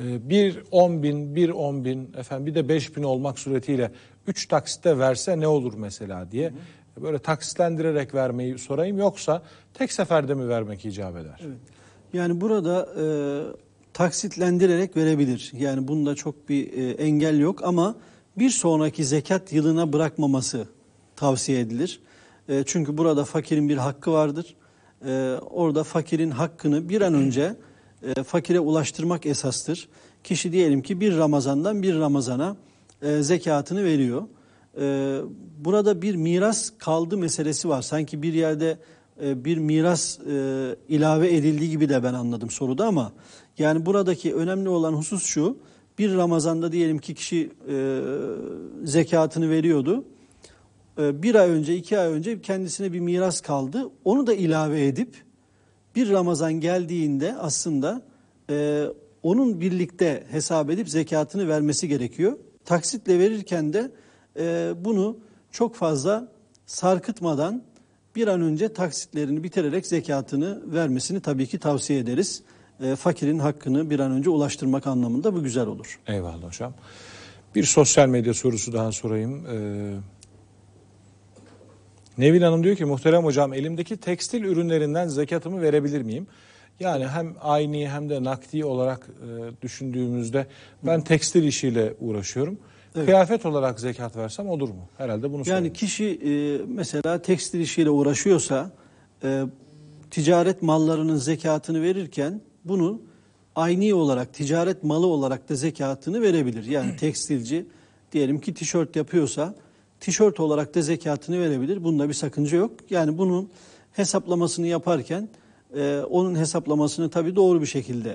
bir 10 bin, bir 10 bin, efendim bir de 5 bin olmak suretiyle 3 taksitte verse ne olur mesela diye böyle taksitlendirerek vermeyi sorayım, yoksa tek seferde mi vermek icap eder? Evet. Yani burada taksitlendirerek verebilir. Yani bunda çok bir engel yok ama bir sonraki zekat yılına bırakmaması tavsiye edilir. Çünkü burada fakirin bir hakkı vardır. Orada fakirin hakkını bir an önce fakire ulaştırmak esastır. Kişi diyelim ki bir Ramazan'dan bir Ramazan'a zekatını veriyor. Burada bir miras kaldı meselesi var. Sanki bir yerde bir miras ilave edildiği gibi de ben anladım soruda, ama yani buradaki önemli olan husus şu: bir Ramazan'da diyelim ki kişi zekatını veriyordu. Bir ay önce, 2 ay önce kendisine bir miras kaldı. Onu da ilave edip bir Ramazan geldiğinde aslında onun birlikte hesap edip zekatını vermesi gerekiyor. Taksitle verirken de bunu çok fazla sarkıtmadan bir an önce taksitlerini bitirerek zekatını vermesini tabii ki tavsiye ederiz. Fakirin hakkını bir an önce ulaştırmak anlamında bu güzel olur. Eyvallah hocam. Bir sosyal medya sorusu daha sorayım. Nevin Hanım diyor ki, muhterem hocam, elimdeki tekstil ürünlerinden zekatımı verebilir miyim? Yani hem ayni hem de nakdi olarak düşündüğümüzde ben tekstil işiyle uğraşıyorum. Evet. Kıyafet olarak zekat versem olur mu? Herhalde bunu yani kişi mesela tekstil işiyle uğraşıyorsa ticaret mallarının zekatını verirken bunu ayni olarak, ticaret malı olarak da zekatını verebilir. Yani tekstilci diyelim ki tişört yapıyorsa tişört olarak da zekatını verebilir. Bunda bir sakınca yok. Yani bunun hesaplamasını yaparken onun hesaplamasını tabii doğru bir şekilde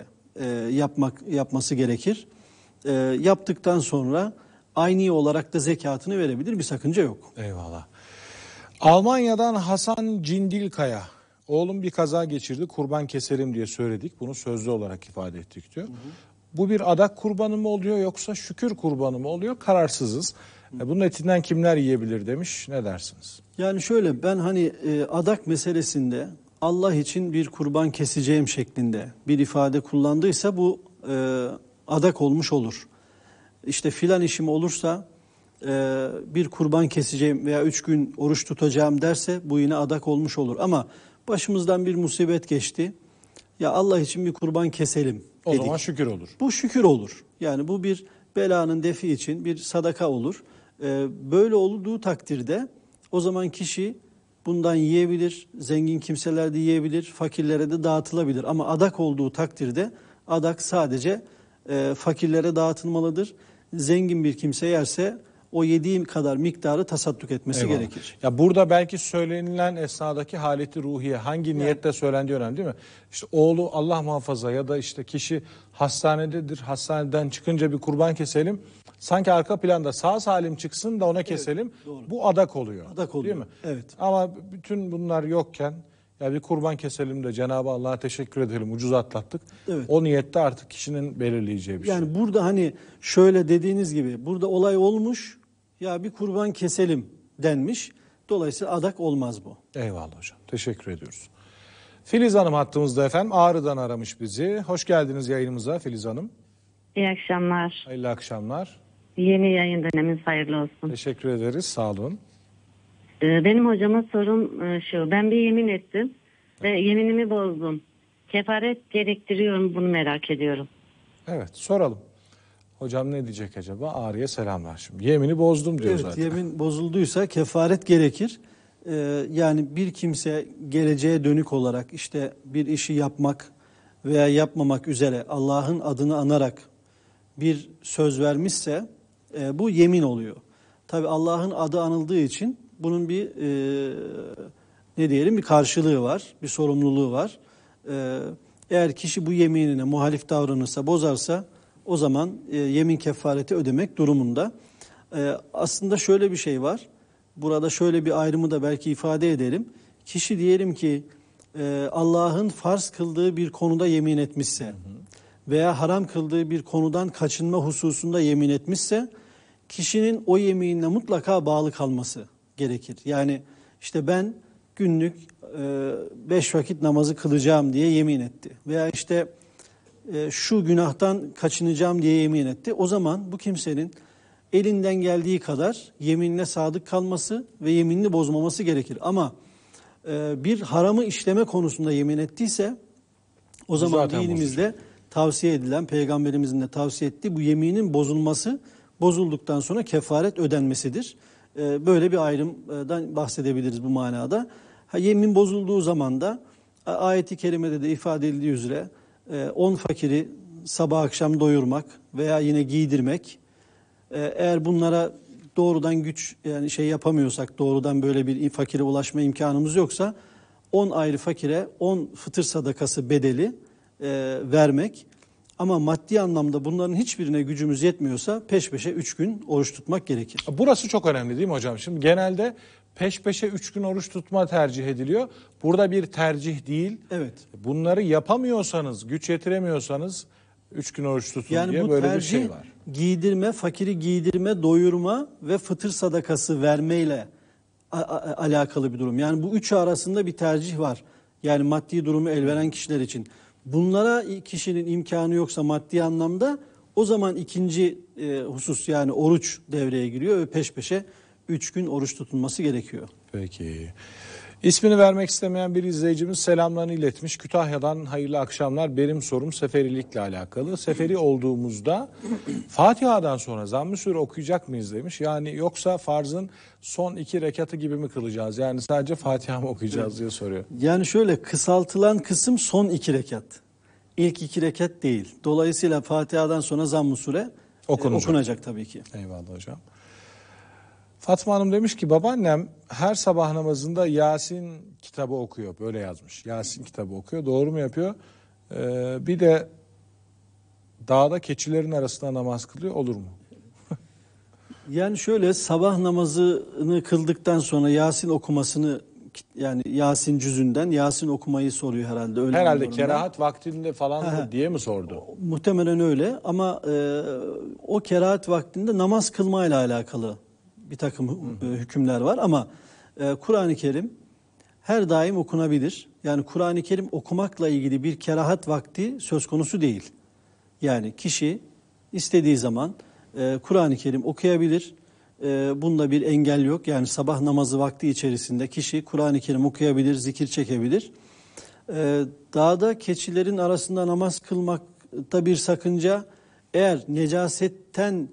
yapması gerekir. Yaptıktan sonra ayni olarak da zekatını verebilir. Bir sakınca yok. Eyvallah. Almanya'dan Hasan Cindilkaya. Oğlum bir kaza geçirdi, kurban keserim diye söyledik. Bunu sözlü olarak ifade ettik diyor. Bu bir adak kurbanı mı oluyor yoksa şükür kurbanı mı oluyor? Kararsızız. Bunun etinden kimler yiyebilir demiş. Ne dersiniz? Yani şöyle, ben adak meselesinde Allah için bir kurban keseceğim şeklinde bir ifade kullandıysa bu adak olmuş olur. İşte filan işim olursa bir kurban keseceğim veya 3 gün oruç tutacağım derse bu yine adak olmuş olur. Ama başımızdan bir musibet geçti. Ya Allah için bir kurban keselim dedik. O zaman şükür olur. Bu şükür olur. Yani bu bir belanın defi için bir sadaka olur. Böyle olduğu takdirde o zaman kişi bundan yiyebilir, zengin kimseler de yiyebilir, fakirlere de dağıtılabilir. Ama adak olduğu takdirde adak sadece fakirlere dağıtılmalıdır. Zengin bir kimse yerse o yediği kadar miktarı tasadduk etmesi gerekir. Ya burada belki söylenilen esnadaki haleti ruhiye, hangi niyetle söylendiği önemli değil mi? İşte oğlu Allah muhafaza ya da işte kişi hastanededir, hastaneden çıkınca bir kurban keselim. Sanki arka planda sağ salim çıksın da ona keselim. Evet, bu adak oluyor. Adak oluyor. Değil mi? Evet. Ama bütün bunlar yokken ya bir kurban keselim de Cenab-ı Allah'a teşekkür edelim, ucuz atlattık. Evet. O niyette artık kişinin belirleyeceği bir şey. Yani burada şöyle dediğiniz gibi burada olay olmuş, ya bir kurban keselim denmiş. Dolayısıyla adak olmaz bu. Eyvallah hocam. Teşekkür ediyoruz. Filiz Hanım hattımızda efendim. Ağrı'dan aramış bizi. Hoş geldiniz yayınımıza Filiz Hanım. İyi akşamlar. Hayırlı akşamlar. Yeni yayın döneminiz hayırlı olsun. Teşekkür ederiz. Sağ olun. Benim hocama sorum şu. Ben bir yemin ettim ve yeminimi bozdum. Kefaret gerektiriyor mu, bunu merak ediyorum. Evet, soralım. Hocam ne diyecek acaba? Ağrı'ya selamlar şimdi. Yemini bozdum diyor zaten. Evet, yemin bozulduysa kefaret gerekir. Yani bir kimse geleceğe dönük olarak işte bir işi yapmak veya yapmamak üzere Allah'ın adını anarak bir söz vermişse bu yemin oluyor. Tabi Allah'ın adı anıldığı için bunun bir bir karşılığı var, bir sorumluluğu var. Eğer kişi bu yeminine muhalif davranırsa, bozarsa o zaman yemin kefareti ödemek durumunda. Aslında şöyle bir şey var. Burada şöyle bir ayrımı da belki ifade edelim. Kişi diyelim ki Allah'ın farz kıldığı bir konuda yemin etmişse veya haram kıldığı bir konudan kaçınma hususunda yemin etmişse kişinin o yeminine mutlaka bağlı kalması gerekir. Yani işte ben günlük 5 vakit namazı kılacağım diye yemin etti. Veya işte şu günahtan kaçınacağım diye yemin etti. O zaman bu kimsenin elinden geldiği kadar yeminine sadık kalması ve yeminini bozmaması gerekir. Ama bir haramı işleme konusunda yemin ettiyse o zaman zaten dinimizde tavsiye edilen, Peygamberimizin de tavsiye ettiği bu yeminin bozulması, bozulduktan sonra kefaret ödenmesidir. Böyle bir ayrımdan bahsedebiliriz bu manada. Yemin bozulduğu zaman da ayet-i kerimede de ifade edildiği üzere 10 fakiri sabah akşam doyurmak veya yine giydirmek. Eğer bunlara doğrudan güç yani yapamıyorsak, doğrudan böyle bir fakire ulaşma imkanımız yoksa 10 ayrı fakire 10 fıtır sadakası bedeli vermek. Ama maddi anlamda bunların hiçbirine gücümüz yetmiyorsa peş peşe 3 gün oruç tutmak gerekir. Burası çok önemli değil mi hocam? Şimdi genelde peş peşe 3 gün oruç tutma tercih ediliyor. Burada bir tercih değil. Evet. Bunları yapamıyorsanız, güç yetiremiyorsanız 3 gün oruç tutun yani diye bu böyle tercih, bir şey var. Giydirme, fakiri giydirme, doyurma ve fıtır sadakası vermeyle alakalı bir durum. Yani bu üçü arasında bir tercih var. Yani maddi durumu el veren kişiler için. Bunlara kişinin imkanı yoksa maddi anlamda o zaman ikinci husus yani oruç devreye giriyor ve peş peşe 3 gün oruç tutulması gerekiyor. Peki. İsmini vermek istemeyen bir izleyicimiz selamlarını iletmiş. Kütahya'dan hayırlı akşamlar. Benim sorum seferilikle alakalı. Seferi olduğumuzda Fatiha'dan sonra Zamm-ı Sure okuyacak mıyız demiş. Yani yoksa farzın son 2 rekatı gibi mi kılacağız? Yani sadece Fatiha mı okuyacağız diye soruyor. Yani şöyle kısaltılan kısım son 2 rekat. İlk 2 rekat değil. Dolayısıyla Fatiha'dan sonra Zamm-ı Sure okunacak tabii ki. Eyvallah hocam. Fatma Hanım demiş ki babaannem her sabah namazında Yasin kitabı okuyor. Böyle yazmış. Yasin kitabı okuyor. Doğru mu yapıyor? Bir de dağda keçilerin arasında namaz kılıyor. Olur mu? Yani şöyle sabah namazını kıldıktan sonra Yasin okumasını yani Yasin cüzünden Yasin okumayı soruyor herhalde. Öyle herhalde kerahat vaktinde falan diye mi sordu? Muhtemelen öyle ama o kerahat vaktinde namaz kılmayla alakalı bir takım hükümler var ama Kur'an-ı Kerim her daim okunabilir. Yani Kur'an-ı Kerim okumakla ilgili bir kerahat vakti söz konusu değil. Yani kişi istediği zaman Kur'an-ı Kerim okuyabilir. Bunda bir engel yok. Yani sabah namazı vakti içerisinde kişi Kur'an-ı Kerim okuyabilir, zikir çekebilir. Dağda keçilerin arasında namaz kılmakta bir sakınca eğer necasetten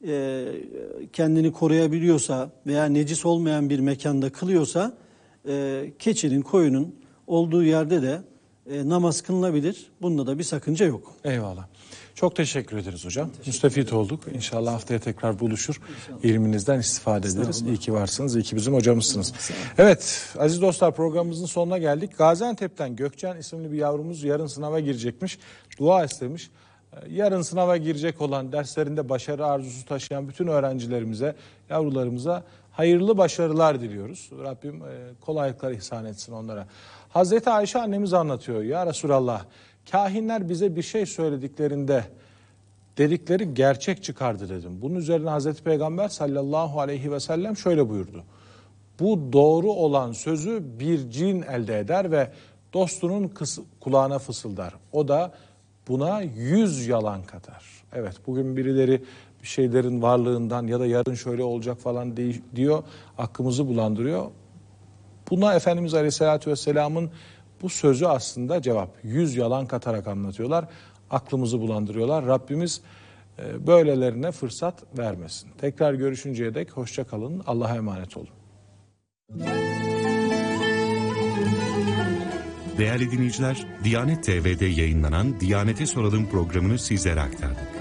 kendini koruyabiliyorsa veya necis olmayan bir mekanda kılıyorsa keçinin, koyunun olduğu yerde de namaz kılınabilir. Bunda da bir sakınca yok. Eyvallah. Çok teşekkür ederiz hocam. Müstefit olduk. İnşallah haftaya tekrar buluşur. İlminizden istifade ederiz. İyi ki varsınız. İyi ki bizim hocamızsınız. Evet aziz dostlar programımızın sonuna geldik. Gaziantep'ten Gökçen isimli bir yavrumuz yarın sınava girecekmiş. Dua istemiş. Yarın sınava girecek olan derslerinde başarı arzusu taşıyan bütün öğrencilerimize, yavrularımıza hayırlı başarılar diliyoruz. Rabbim kolaylıklar ihsan etsin onlara. Hazreti Ayşe annemiz anlatıyor. Ya Resulallah kahinler bize bir şey söylediklerinde dedikleri gerçek çıkardı dedim. Bunun üzerine Hazreti Peygamber sallallahu aleyhi ve sellem şöyle buyurdu. Bu doğru olan sözü bir cin elde eder ve dostunun kulağına fısıldar. O da buna 100 yalan katar. Evet bugün birileri bir şeylerin varlığından ya da yarın şöyle olacak falan diyor. Aklımızı bulandırıyor. Buna Efendimiz Aleyhisselatü Vesselam'ın bu sözü aslında cevap. 100 yalan katarak anlatıyorlar. Aklımızı bulandırıyorlar. Rabbimiz böylelerine fırsat vermesin. Tekrar görüşünceye dek hoşça kalın. Allah'a emanet olun. Değerli dinleyiciler, Diyanet TV'de yayınlanan Diyanet'e Soralım programını sizlere aktardık.